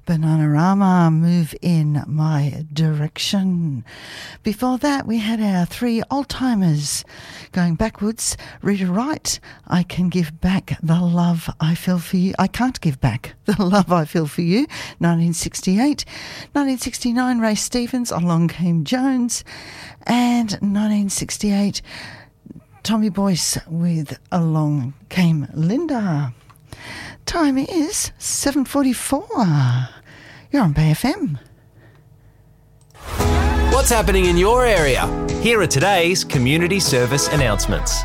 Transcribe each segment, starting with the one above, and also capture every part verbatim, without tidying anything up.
Bananarama, Move in My Direction. Before that, we had our three old-timers. Going backwards, Rita Wright, I Can Give Back the Love I Feel for You. I Can't Give Back the Love I Feel for You, nineteen sixty-eight. nineteen sixty-nine, Ray Stevens, Along Came Jones. And nineteen sixty-eight, Tommy Boyce with Along Came Linda. Time is seven forty-four. You're on Bay F M. What's happening in your area? Here are today's community service announcements.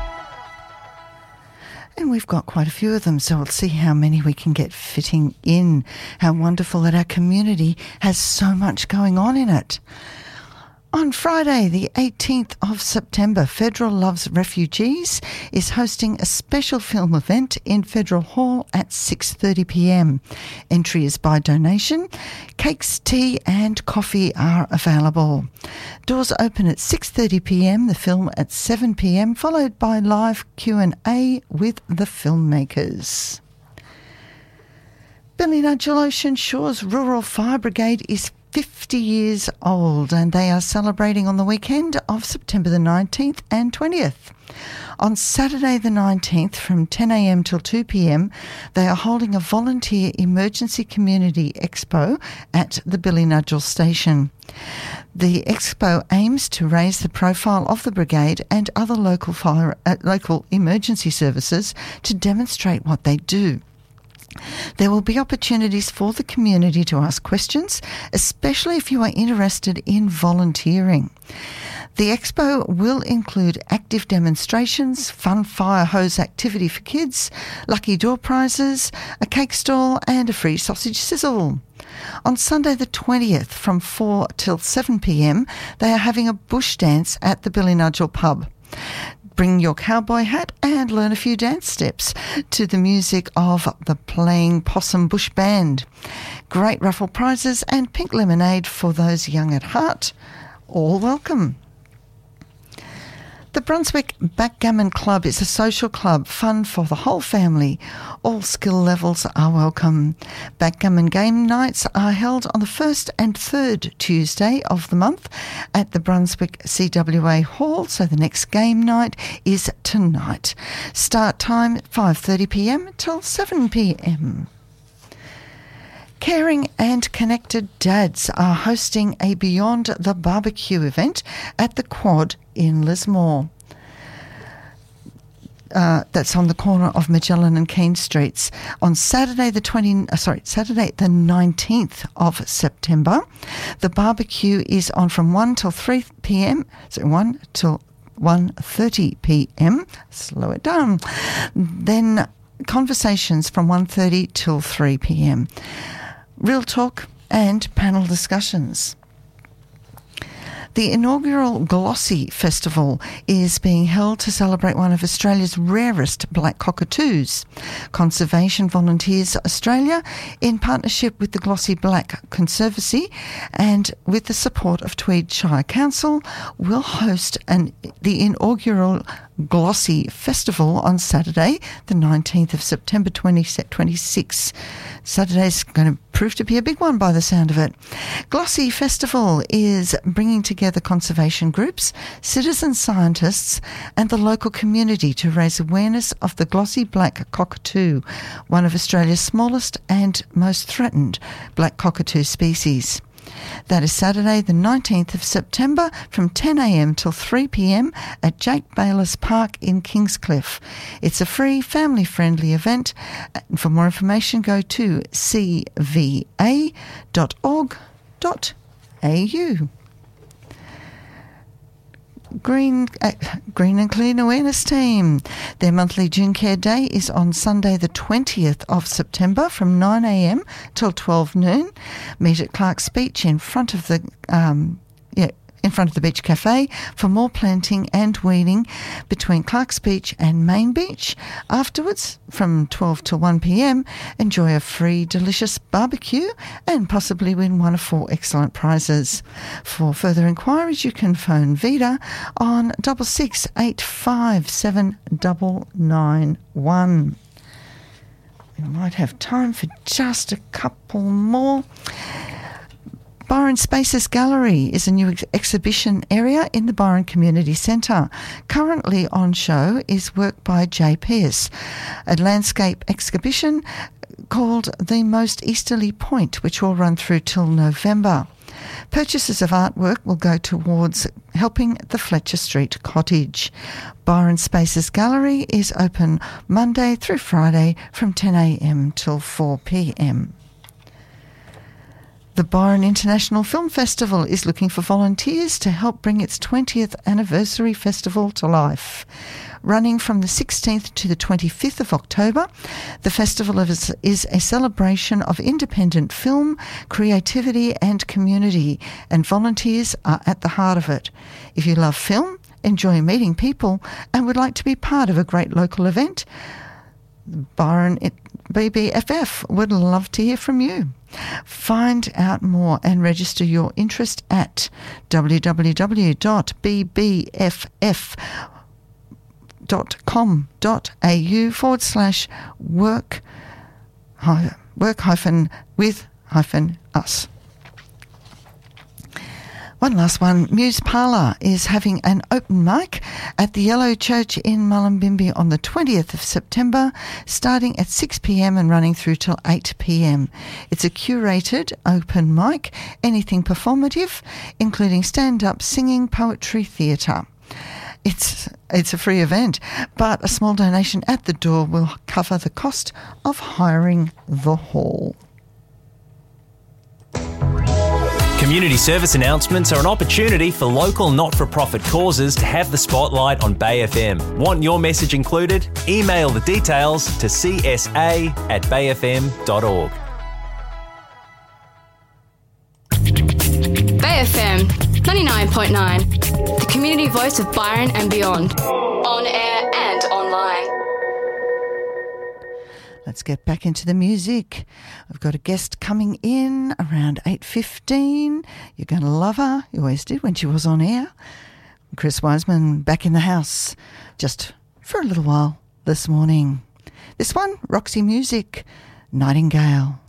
And we've got quite a few of them, so we'll see how many we can get fitting in. How wonderful that our community has so much going on in it. On Friday, the eighteenth of September, Federal Loves Refugees is hosting a special film event in Federal Hall at six thirty p m. Entry is by donation. Cakes, tea and coffee are available. Doors open at six thirty p m, the film at seven p m, followed by live Q and A with the filmmakers. Ballynudgel Ocean Shores Rural Fire Brigade is fifty years old, and they are celebrating on the weekend of September the nineteenth and twentieth. On Saturday the nineteenth from ten a m till two p m, they are holding a volunteer emergency community expo at the Ballynudgel station. The expo aims to raise the profile of the brigade and other local fire, uh, local emergency services to demonstrate what they do. There will be opportunities for the community to ask questions, especially if you are interested in volunteering. The expo will include active demonstrations, fun fire hose activity for kids, lucky door prizes, a cake stall and a free sausage sizzle. On Sunday the twentieth from four till seven p m, they are having a bush dance at the Ballynudgel pub. Bring your cowboy hat and learn a few dance steps to the music of the Playing Possum Bush Band. Great raffle prizes and pink lemonade for those young at heart. All welcome. The Brunswick Backgammon Club is a social club, fun for the whole family. All skill levels are welcome. Backgammon game nights are held on the first and third Tuesday of the month at the Brunswick C W A Hall, so the next game night is tonight. Start time five thirty p m till seven p m. Caring and Connected Dads are hosting a Beyond the Barbecue event at the Quad in Lismore. Uh, that's on the corner of Magellan and Keene Streets on Saturday the twenty. Uh, sorry, Saturday the nineteenth of September. The barbecue is on from one till three p m. So one till one thirty p m. Slow it down. Then conversations from one thirty till three p m. Real talk and panel discussions. The inaugural Glossy Festival is being held to celebrate one of Australia's rarest black cockatoos. Conservation Volunteers Australia, in partnership with the Glossy Black Conservancy and with the support of Tweed Shire Council, will host an, the inaugural Glossy Festival on Saturday, the nineteenth of September twenty twenty-six. Saturday's going to prove to be a big one by the sound of it. Glossy Festival is bringing together conservation groups, citizen scientists and the local community to raise awareness of the glossy black cockatoo, one of Australia's smallest and most threatened black cockatoo species. That is Saturday the nineteenth of September from ten a m till three p m at Jake Bayliss Park in Kingscliff. It's a free, family-friendly event. For more information, go to c v a dot org dot a u. Green uh, Green and Clean Awareness Team. Their monthly June Care Day is on Sunday the twentieth of September from nine a m till twelve noon. Meet at Clark's Beach in front of the um, yeah in front of the Beach Cafe for more planting and weeding between Clark's Beach and Main Beach. Afterwards, from twelve to one p m, enjoy a free, delicious barbecue and possibly win one of four excellent prizes. For further inquiries, you can phone Vida on six six eight five seven nine nine one. We might have time for just a couple more. Byron Spaces Gallery is a new ex- exhibition area in the Byron Community Centre. Currently on show is work by Jay Pearce, a landscape exhibition called The Most Easterly Point, which will run through till November. Purchases of artwork will go towards helping the Fletcher Street Cottage. Byron Spaces Gallery is open Monday through Friday from ten a.m. till four p.m. The Byron International Film Festival is looking for volunteers to help bring its twentieth anniversary festival to life. Running from the sixteenth to the twenty-fifth of October, the festival is, is a celebration of independent film, creativity and community, and volunteers are at the heart of it. If you love film, enjoy meeting people, and would like to be part of a great local event, Byron B B F F would love to hear from you. Find out more and register your interest at w w w dot b b f f dot com dot a u forward slash work work hyphen with hyphen us. One last one. Muse Parlour is having an open mic at the Yellow Church in Mullumbimby on the twentieth of September, starting at six p.m. and running through till eight p.m. It's a curated open mic, anything performative, including stand-up, singing, poetry, theatre. It's it's a free event, but a small donation at the door will cover the cost of hiring the hall. Community service announcements are an opportunity for local not-for-profit causes to have the spotlight on Bay F M. Want your message included? Email the details to c s a at bay f m dot org. Bay F M ninety-nine point nine, the community voice of Byron and beyond. On air and online. Let's get back into the music. I've got a guest coming in around eight fifteen. You're going to love her. You always did when she was on air. Chris Wiseman back in the house just for a little while this morning. This one, Roxy Music, Nightingale.